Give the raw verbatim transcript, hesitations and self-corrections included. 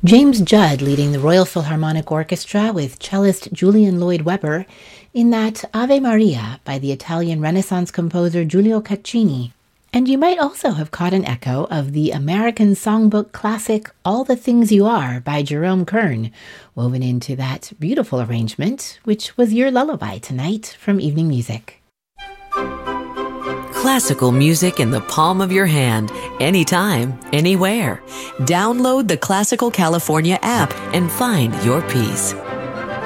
James Judd leading the Royal Philharmonic Orchestra with cellist Julian Lloyd Webber in that Ave Maria by the Italian Renaissance composer Giulio Caccini. And you might also have caught an echo of the American songbook classic All the Things You Are by Jerome Kern, woven into that beautiful arrangement, which was your lullaby tonight from Evening Music. Classical music in the palm of your hand, anytime, anywhere. Download the Classical California app and find your peace.